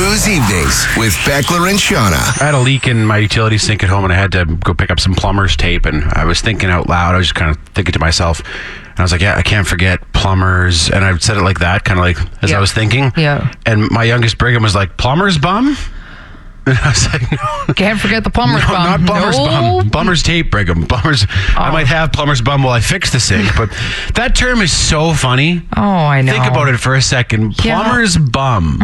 Cruise Evenings with Beckler and Shauna. I had a leak in my utility sink at home, and I had to go pick up some plumber's tape, and I was thinking out loud. I was just kind of thinking to myself, and I was like, yeah, I can't forget plumbers. And I said it like that, kind of like as I was thinking. Yeah. And my youngest Brigham was like, plumber's bum? And I was like, no. Can't forget the plumber's bum. Not plumber's bum. Plumber's tape, Brigham. I might have plumber's bum while I fix the sink, but that term is so funny. Oh, I know. Think about it for a second. Plumber's bum.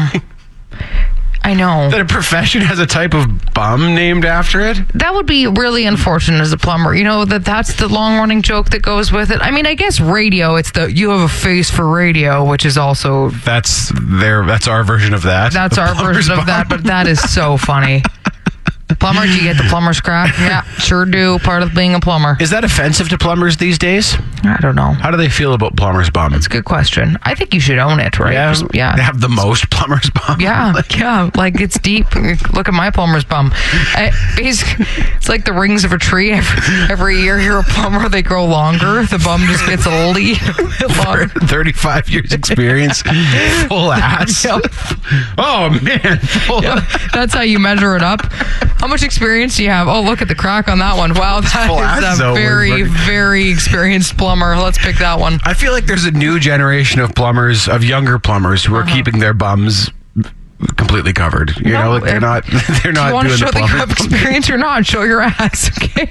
I know. That a profession has a type of bum named after it? That would be really unfortunate as a plumber. You know, that's the long-running joke that goes with it. I mean, I guess radio, it's you have a face for radio, which is also... That's our version of that. That's our version of that, but that is so funny. Plumber, do you get the plumber's crack? Yeah, sure do. Part of being a plumber. Is that offensive to plumbers these days? I don't know. How do they feel about plumber's bum? It's a good question. I think you should own it, right? Yeah. They have the most plumber's bum. Yeah, like it's deep. Look at my plumber's bum. It's like the rings of a tree. Every year you're a plumber, they grow longer. The bum just gets a little longer. 35 years experience, full ass. Yep. Oh, man. That's how you measure it up. How much experience do you have? Oh, look at the crack on that one. Wow, that is a very, very experienced plumber. Let's pick that one. I feel like there's a new generation of plumbers, of younger plumbers, who are keeping their bums completely covered. You know, like they're not do you want doing to show the that you plumber have experience or not? Show your ass, okay?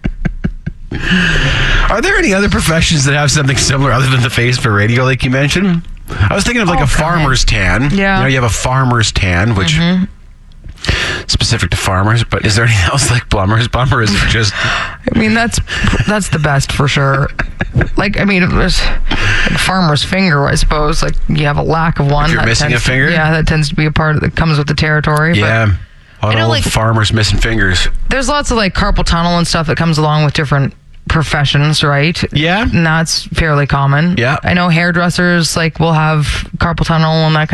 Are there any other professions that have something similar other than the face for radio, like you mentioned? I was thinking of like a farmer's tan. Yeah. You know, you have a farmer's tan, which... specific to farmers, but is there anything else like plumber's bum, or is it just... I mean, that's the best for sure. Like, I mean, it was like farmer's finger, I suppose. Like, you have a lack of one. If you're missing a finger? That tends to be a part that comes with the territory. Yeah. But Old farmers missing fingers. There's lots of like carpal tunnel and stuff that comes along with different professions, right? Yeah. And that's fairly common. Yeah. I know hairdressers like will have carpal tunnel and that kind